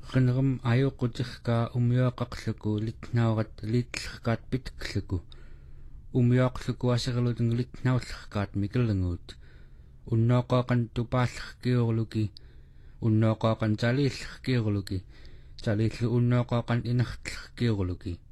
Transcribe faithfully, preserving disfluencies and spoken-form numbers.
qinrum ajuqqutirkaa umiuaqarluku litnaurat liitlerkaat pitkluku umiuaqluku aserilutung litnaullerkaat mikelnguut unnooqaaqan tupaallerkiurluki unnooqaaqan taliillerkiurluki taliillu unnooqaaqan inertlerkiurluki